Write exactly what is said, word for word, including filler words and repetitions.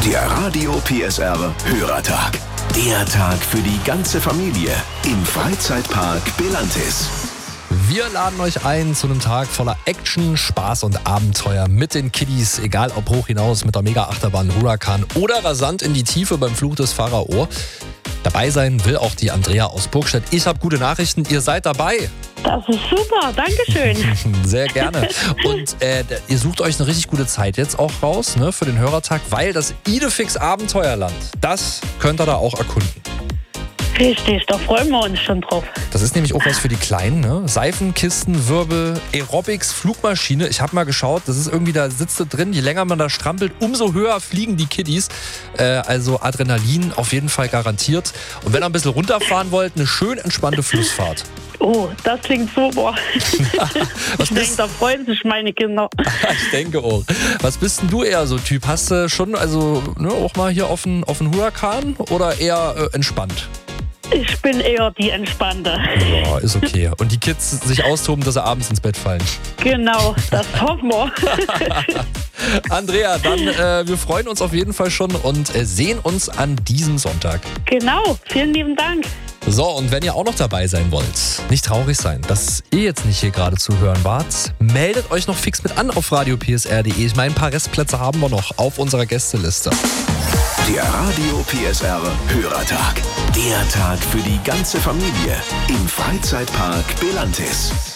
Der Radio P S R Hörertag. Der Tag für die ganze Familie im Freizeitpark Belantis. Wir laden euch ein zu einem Tag voller Action, Spaß und Abenteuer mit den Kiddies. Egal ob hoch hinaus mit der Mega-Achterbahn Huracan oder rasant in die Tiefe beim Fluch des Pharao. Dabei sein will auch die Andrea aus Burgstedt. Ich habe gute Nachrichten, ihr seid dabei. Das ist super, dankeschön. Sehr gerne. Und äh, ihr sucht euch eine richtig gute Zeit jetzt auch raus, ne, für den Hörertag, weil das Idefix Abenteuerland, das könnt ihr da auch erkunden. Richtig, da freuen wir uns schon drauf. Das ist nämlich auch was für die Kleinen, ne? Seifenkisten, Wirbel, Aerobics, Flugmaschine. Ich habe mal geschaut, das ist irgendwie, da sitzt du drin, je länger man da strampelt, umso höher fliegen die Kiddies. Äh, also Adrenalin auf jeden Fall garantiert. Und wenn ihr ein bisschen runterfahren wollt, eine schön entspannte Flussfahrt. Oh, das klingt super. Was ich denke, da freuen sich meine Kinder. Ich denke auch. Was bist denn du eher so Typ? Hast du schon also ne, auch mal hier auf den auf den Huracan oder eher äh, entspannt? Ich bin eher die Entspannte. Ja, ist okay. Und die Kids sich austoben, dass sie abends ins Bett fallen. Genau, das hoffen wir. Andrea, dann äh, wir freuen uns auf jeden Fall schon und äh, sehen uns an diesem Sonntag. Genau, vielen lieben Dank. So, und wenn ihr auch noch dabei sein wollt, nicht traurig sein, dass ihr jetzt nicht hier gerade zu hören wart, meldet euch noch fix mit an auf radio p s r punkt d e. Ich meine, ein paar Restplätze haben wir noch auf unserer Gästeliste. Der Radio P S R Hörertag. Der Tag für die ganze Familie im Freizeitpark Belantis.